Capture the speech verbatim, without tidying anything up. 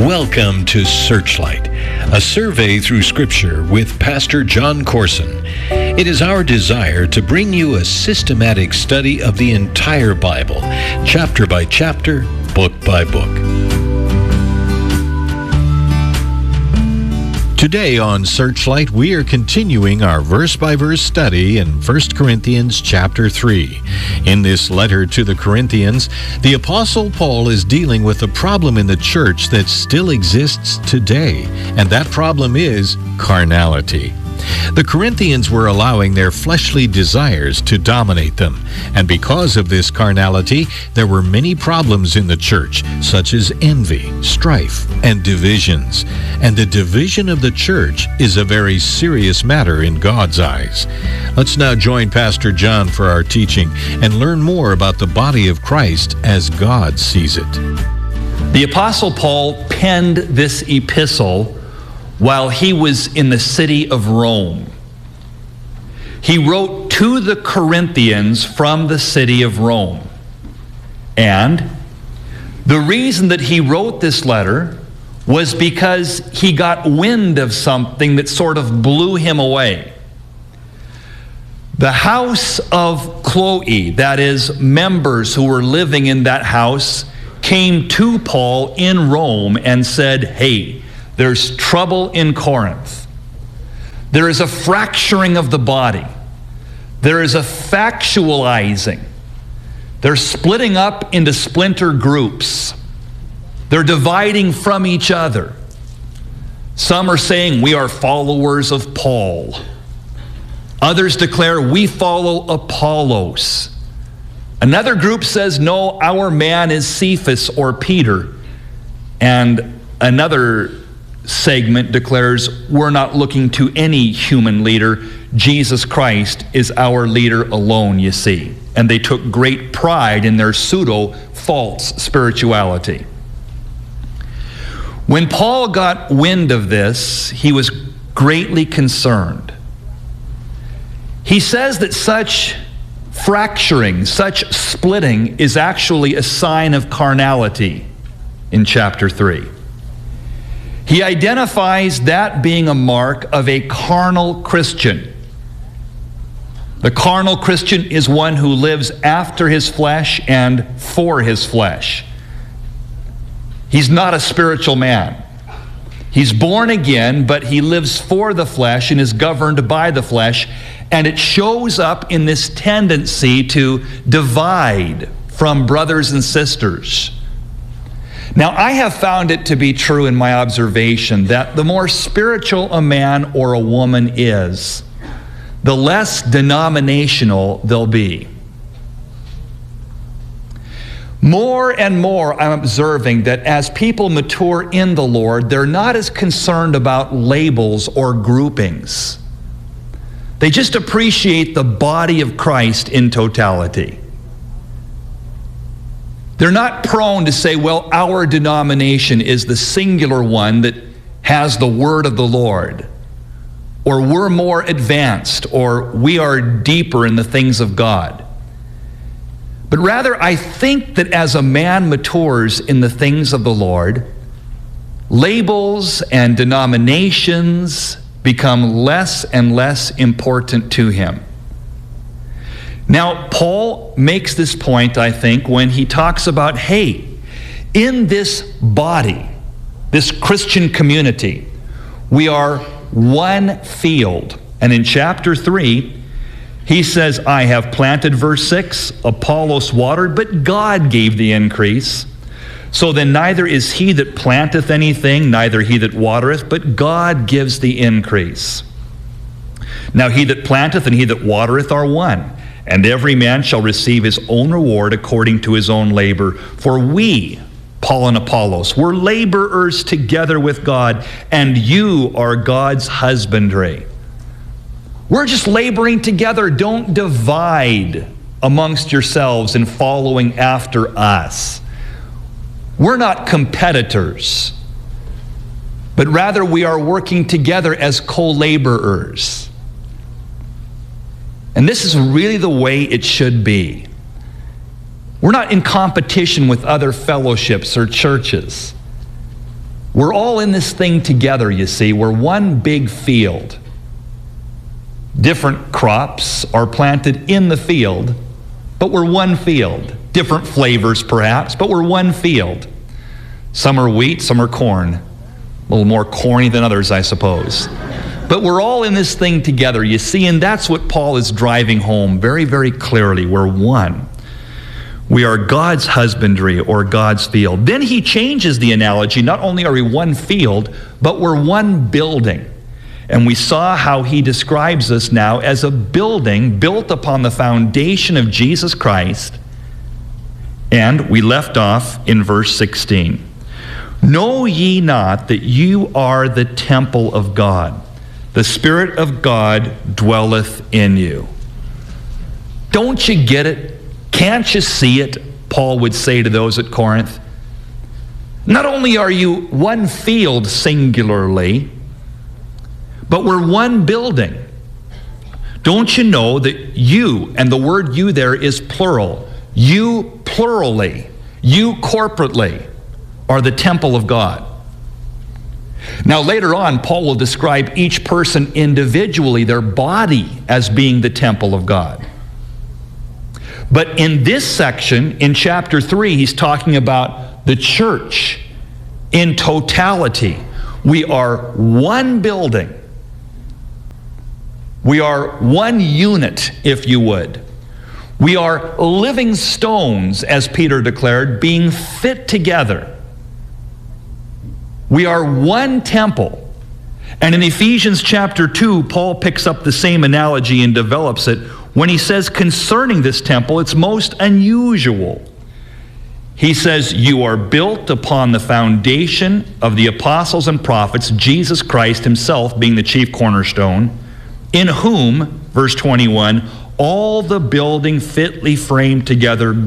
Welcome to Searchlight, a survey through Scripture with Pastor John Corson. It is our desire to bring you a systematic study of the entire Bible, chapter by chapter, book by book. Today on Searchlight, we are continuing our verse-by-verse study in First Corinthians chapter three. In this letter to the Corinthians, the Apostle Paul is dealing with a problem in the church that still exists today, and that problem is carnality. The Corinthians were allowing their fleshly desires to dominate them, and because of this carnality, there were many problems in the church, such as envy, strife, and divisions. And the division of the church is a very serious matter in God's eyes. Let's now join Pastor John for our teaching and learn more about the body of Christ as God sees it. The Apostle Paul penned this epistle while he was in the city of Rome. He wrote to the Corinthians from the city of Rome. And the reason that he wrote this letter was because he got wind of something that sort of blew him away. The house of Chloe, that is, members who were living in that house, came to Paul in Rome and said, "Hey, there's trouble in Corinth. There is a fracturing of the body. There is a factualizing. They're splitting up into splinter groups. They're dividing from each other. Some are saying, we are followers of Paul. Others declare, we follow Apollos. Another group says, no, our man is Cephas or Peter. And another segment declares, we're not looking to any human leader. Jesus Christ is our leader alone, you see. And they took great pride in their pseudo-false spirituality. When Paul got wind of this, he was greatly concerned. He says that such fracturing, such splitting is actually a sign of carnality in chapter three. He identifies that being a mark of a carnal Christian. The carnal Christian is one who lives after his flesh and for his flesh. He's not a spiritual man. He's born again, but he lives for the flesh and is governed by the flesh, and it shows up in this tendency to divide from brothers and sisters. Now, I have found it to be true in my observation that the more spiritual a man or a woman is, the less denominational they'll be. More and more, I'm observing that as people mature in the Lord, they're not as concerned about labels or groupings. They just appreciate the body of Christ in totality. They're not prone to say, well, our denomination is the singular one that has the word of the Lord, or we're more advanced, or we are deeper in the things of God. But rather, I think that as a man matures in the things of the Lord, labels and denominations become less and less important to him. Now, Paul makes this point, I think, when he talks about, hey, in this body, this Christian community, we are one field. And in chapter three, he says, I have planted, verse six, Apollos watered, but God gave the increase. So then neither is he that planteth anything, neither he that watereth, but God gives the increase. Now he that planteth and he that watereth are one, and every man shall receive his own reward according to his own labor. For we, Paul and Apollos, we're laborers together with God, and you are God's husbandry. We're just laboring together. Don't divide amongst yourselves in following after us. We're not competitors, but rather we are working together as co-laborers. And this is really the way it should be. We're not in competition with other fellowships or churches. We're all in this thing together, you see. We're one big field. Different crops are planted in the field, but we're one field. Different flavors, perhaps, but we're one field. Some are wheat, some are corn. A little more corny than others, I suppose. But we're all in this thing together, you see, and that's what Paul is driving home very, very clearly. We're one. We are God's husbandry or God's field. Then he changes the analogy. Not only are we one field, but we're one building. And we saw how he describes us now as a building built upon the foundation of Jesus Christ. And we left off in verse sixteen. Know ye not that you are the temple of God? The Spirit of God dwelleth in you. Don't you get it? Can't you see it? Paul would say to those at Corinth. Not only are you one field singularly, but we're one building. Don't you know that you, and the word you there is plural, you plurally, you corporately are the temple of God. Now later on, Paul will describe each person individually, their body, as being the temple of God. But in this section, in chapter three, he's talking about the church in totality. We are one building. We are one unit, if you would. We are living stones, as Peter declared, being fit together. We are one temple. And in Ephesians chapter two, Paul picks up the same analogy and develops it when he says concerning this temple, it's most unusual. He says, you are built upon the foundation of the apostles and prophets, Jesus Christ himself being the chief cornerstone, in whom, verse twenty-one, all the building fitly framed together